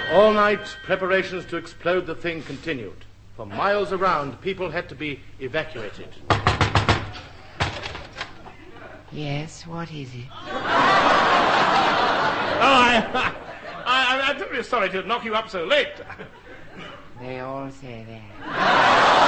All night, preparations to explode the thing continued. For miles around, people had to be evacuated. Yes, what is it? I'm terribly sorry to knock you up so late. They all say that.